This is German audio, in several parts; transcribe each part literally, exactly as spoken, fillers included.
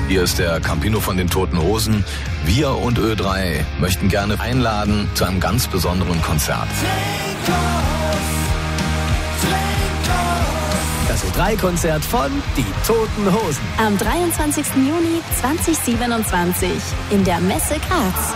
Hier ist der Campino von den Toten Hosen. Wir und Ö drei möchten gerne einladen zu einem ganz besonderen Konzert. Das Ö drei Konzert von Die Toten Hosen. Am dreiundzwanzigsten Juni zweitausendsiebenundzwanzig in der Messe Graz.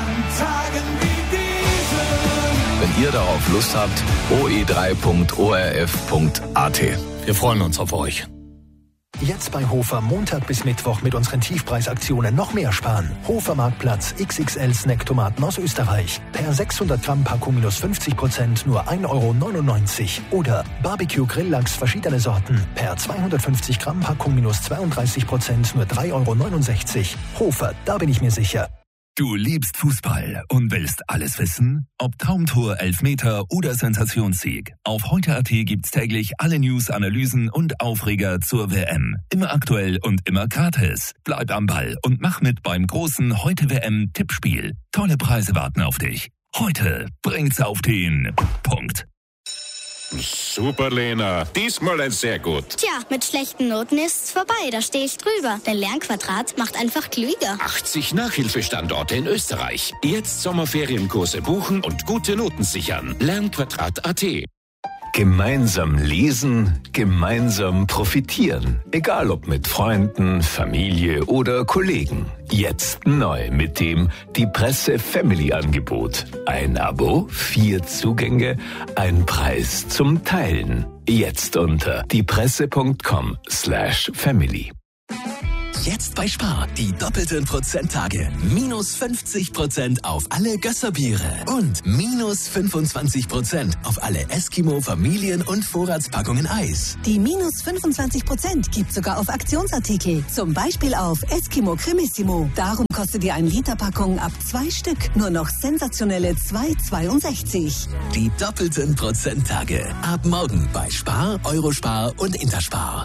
Wenn ihr darauf Lust habt, o e drei punkt o r f punkt a t. Wir freuen uns auf euch. Jetzt bei Hofer Montag bis Mittwoch mit unseren Tiefpreisaktionen noch mehr sparen. Hofer Marktplatz X X L Snacktomaten aus Österreich. Per sechshundert Gramm Packung minus fünfzig Prozent nur ein Euro neunundneunzig. Oder Barbecue Grilllachs verschiedene Sorten. Per zweihundertfünfzig Gramm Packung minus zweiunddreißig Prozent nur drei Euro neunundsechzig. Hofer, da bin ich mir sicher. Du liebst Fußball und willst alles wissen? Ob Traumtor, Elfmeter oder Sensationssieg. Auf heute punkt a t gibt's täglich alle News, Analysen und Aufreger zur W M. Immer aktuell und immer gratis. Bleib am Ball und mach mit beim großen Heute-W M-Tippspiel. Tolle Preise warten auf dich. Heute bringt's auf den Punkt. Super, Lena. Diesmal ein sehr gut. Tja, mit schlechten Noten ist's vorbei. Da stehe ich drüber. Denn Lernquadrat macht einfach klüger. achtzig Nachhilfestandorte in Österreich. Jetzt Sommerferienkurse buchen und gute Noten sichern. Lernquadrat punkt a t. Gemeinsam lesen, gemeinsam profitieren. Egal ob mit Freunden, Familie oder Kollegen. Jetzt neu mit dem Die Presse Family Angebot. Ein Abo, vier Zugänge, ein Preis zum Teilen. Jetzt unter diepresse punkt com slash family. Jetzt bei Spar, die doppelten Prozenttage. Minus fünfzig Prozent auf alle Gösserbiere. Und minus fünfundzwanzig Prozent auf alle Eskimo Familien- und Vorratspackungen Eis. Die minus fünfundzwanzig Prozent gibt sogar auf Aktionsartikel. Zum Beispiel auf Eskimo Cremissimo. Darum kostet ihr eine Literpackung ab zwei Stück nur noch sensationelle zwei Euro zweiundsechzig. Die doppelten Prozenttage. Ab morgen bei Spar, Eurospar und Interspar.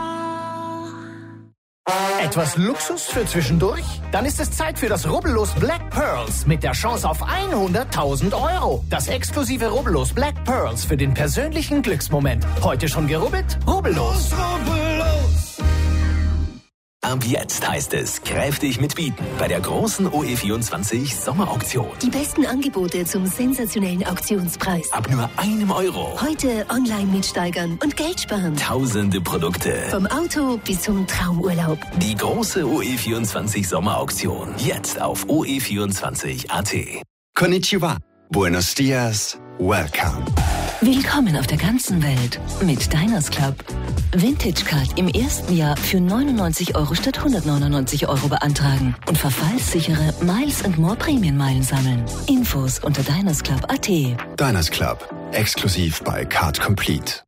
Etwas Luxus für zwischendurch? Dann ist es Zeit für das Rubbellos Black Pearls mit der Chance auf hunderttausend Euro. Das exklusive Rubbellos Black Pearls für den persönlichen Glücksmoment. Heute schon gerubbelt? Rubbellos. Ab jetzt heißt es kräftig mitbieten bei der großen O E vierundzwanzig Sommerauktion. Die besten Angebote zum sensationellen Auktionspreis. Ab nur einem Euro. Heute online mitsteigern und Geld sparen. Tausende Produkte. Vom Auto bis zum Traumurlaub. Die große O E vierundzwanzig Sommerauktion. Jetzt auf o e vierundzwanzig punkt a t. Konnichiwa. Buenos dias. Welcome. Willkommen auf der ganzen Welt mit Diners Club. Vintage Card im ersten Jahr für neunundneunzig Euro statt hundertneunundneunzig Euro beantragen und verfallssichere Miles and More Prämienmeilen sammeln. Infos unter diners club punkt a t. Diners Club. Exklusiv bei Card Complete.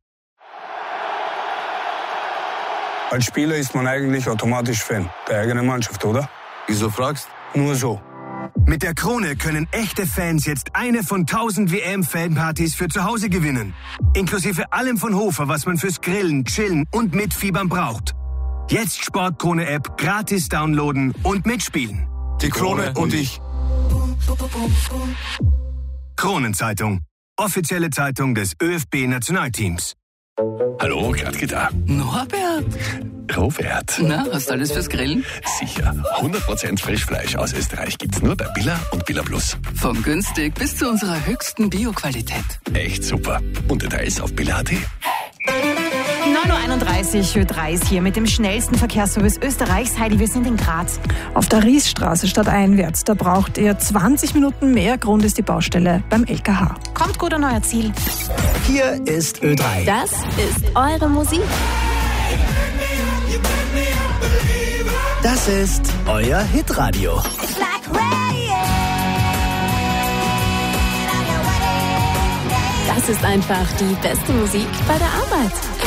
Als Spieler ist man eigentlich automatisch Fan der eigenen Mannschaft, oder? Wieso fragst? Nur so. Mit der Krone können echte Fans jetzt eine von tausend W M-Fanpartys für zu Hause gewinnen. Inklusive allem von Hofer, was man fürs Grillen, Chillen und Mitfiebern braucht. Jetzt Sportkrone-App gratis downloaden und mitspielen. Die Krone und ich. Kronenzeitung. Offizielle Zeitung des Ö F B-Nationalteams. Hallo, Gradke da. Norbert. Robert. Na, hast du alles fürs Grillen? Sicher. hundert Prozent Frischfleisch aus Österreich gibt's nur bei Billa und Billa Plus. Von günstig bis zu unserer höchsten Bio-Qualität. Echt super. Und Details auf billa punkt a t. neun Uhr einunddreißig, Ö drei ist hier mit dem schnellsten Verkehrsservice Österreichs. Heidi, wir sind in Graz. Auf der Riesstraße stadteinwärts, da braucht ihr zwanzig Minuten mehr. Grund ist die Baustelle beim L K H. Kommt gut an euer Ziel. Hier ist Ö drei. Das ist eure Musik. Das ist euer Hitradio. Das ist einfach die beste Musik bei der Arbeit.